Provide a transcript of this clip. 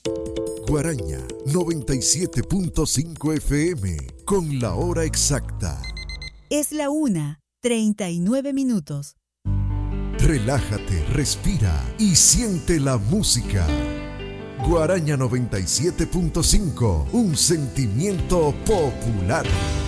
Guaraña 97.5 FM con la hora exacta. Es la 1:39. Relájate, respira y siente la música. Guaraña 97.5, un sentimiento popular.